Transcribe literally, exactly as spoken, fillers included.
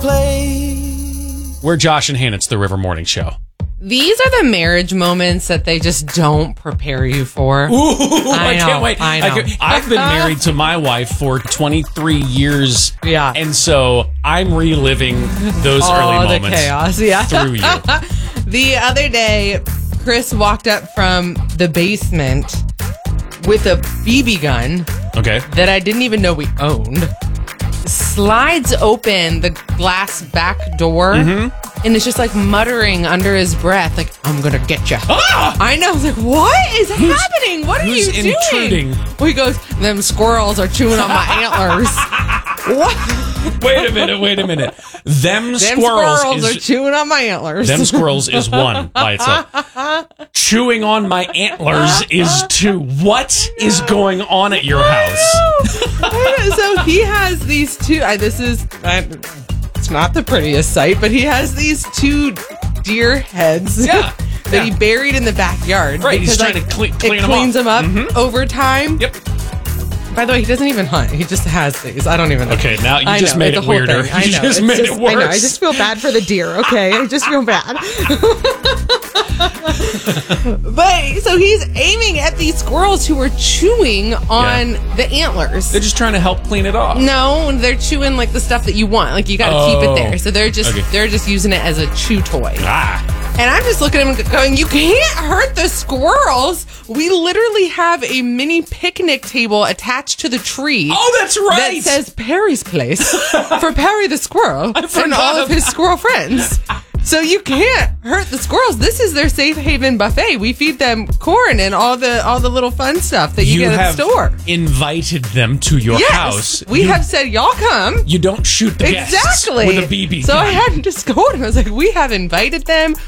place. We're Josh and Hannah. It's the River Morning Show. These are the marriage moments that they just don't prepare you for. Ooh, I, I know, can't wait. I know. I can, I've been married to my wife for twenty-three years. Yeah. And so I'm reliving those All early the moments chaos, yeah. through you. The other day, Chris walked up from the basement with a B B gun Okay. that I didn't even know we owned. Slides open the glass back door, Mm-hmm. and it's just like muttering under his breath, like, I'm gonna get you. Ah! I know. I was like, what is happening? What are you who's doing? intruding? Well, he goes, them squirrels are chewing on my antlers. What? Wait a minute. Wait a minute. Them, Them squirrels, squirrels is are chewing on my antlers. them squirrels is one by itself. Chewing on my antlers is two. What is going on at your house? So he has these two. I, this is I, it's not the prettiest sight, but he has these two deer heads Yeah, that yeah. he buried in the backyard. Right, he's because, trying like, to cle- clean it them cleans up. them up over time. Yep. By the way, he doesn't even hunt. He just has these. I don't even know. Okay, now you I just know, made it's it a whole weirder. thing. I You know. just It's made it I know. I worse. just feel bad for the deer. Okay, I just feel bad. But so he's aiming at these squirrels who are chewing on Yeah. the antlers. They're just trying to help clean it off. No, they're chewing like the stuff that you want. Like you got to keep Oh. it there. So they're just Okay. they're just using it as a chew toy. Ah. And I'm just looking at him going, you can't hurt the squirrels. We literally have a mini picnic table attached to the tree. Oh, that's right. That says Perry's Place for Perry the squirrel and forgot all of his about- squirrel friends. So you can't hurt the squirrels. This is their safe haven buffet. We feed them corn and all the all the little fun stuff that you, You get have at the store. invited them to your Yes, house. we you, have said y'all come. You don't shoot the guests Exactly. with a B B So gun. I had to just go to him. I was like, we have invited them.